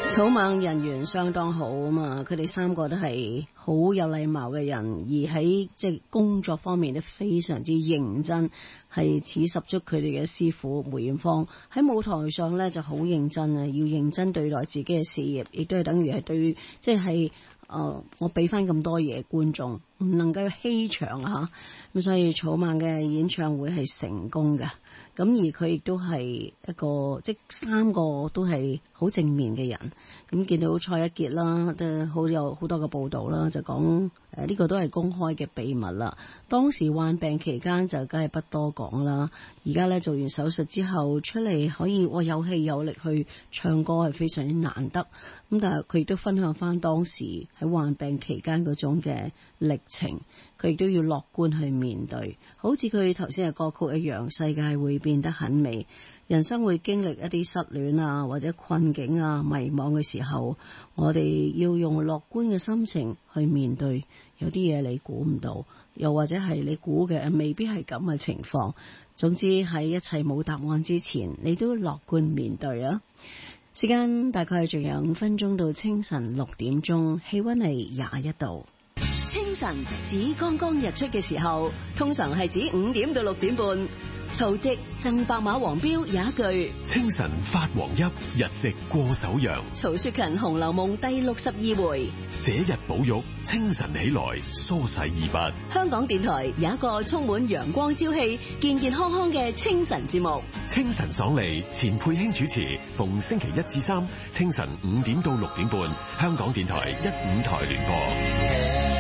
草蜢人緣相當好啊嘛，佢哋三個都係好有禮貌嘅人，而喺即係工作方面都非常之認真，係似十足佢哋嘅師傅梅艷芳喺舞台上咧就好認真啊，要認真對待自己嘅事業，亦都係等於係對即係我俾翻咁多嘢觀眾，唔能夠欺場啊，咁所以草蜢嘅演唱會係成功嘅，咁而佢亦都係一個即三個都係好正面嘅人，咁見到蔡一傑啦，都有好多嘅報道啦，就講呢個都係公開嘅秘密啦。當時患病期間就梗係不多講啦，而家咧做完手術之後出嚟可以有氣有力去唱歌係非常之難得，咁但係佢亦都分享翻當時喺患病期間嗰種嘅歷程，佢亦都要樂觀去面對，好似佢頭先嘅歌曲一樣，世界會變得很美，人生會經歷一啲失戀啊或者困境啊迷茫嘅時候，我哋要用樂觀嘅心情去面對，有啲嘢你估唔到，又或者係你估嘅未必係咁嘅情況，總之喺一切冇答案之前，你都樂觀面對啊。時間大概仲有5分鐘到清晨6點鐘，氣溫係21度。清晨指剛剛日出嘅時候，通常係指5點到6點半。曹植贈白馬王標有一句： 清晨發黃邑，日夕過首陽。 曹雪芹《紅樓夢》第62回： 這日寶玉清晨起來，梳洗二筆。 香港電台有一個充滿陽光朝氣、健健康康嘅清晨節目。 清晨爽利，錢佩卿主持，逢星期1至3清晨5點到6點半，香港電台1、5台聯播。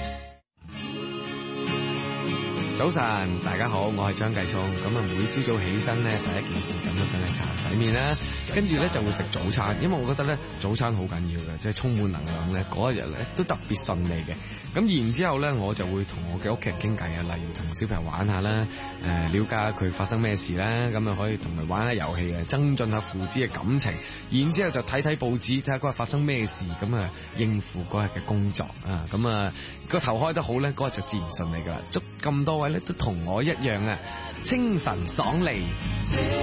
早晨，大家好，我係張繼聰。咁啊，每朝早起身咧，第一件事咁就梗係擦洗面啦，跟住咧就會食早餐，因為我覺得咧早餐好緊要嘅，即係充滿能量咧，嗰一日咧都特別順利嘅。咁然之後咧，我就會同我嘅屋企人傾偈啊，例如同小朋友玩下啦，了解下佢發生咩事啦，咁啊可以同佢玩下遊戲啊，增進下父子嘅感情。然之後就睇睇報紙，睇下嗰日發生咩事，咁啊應付嗰日嘅工作啊，咁啊個頭開得好咧，嗰日就自然順利噶啦。祝咁多位咧都同我一樣啊，清晨爽利。